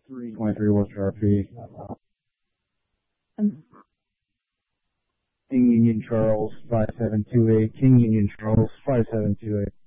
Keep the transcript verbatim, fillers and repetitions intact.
twenty-three Worcester R P. Um, King Union Charles, five seven two eight. King Union Charles, five seven two eight.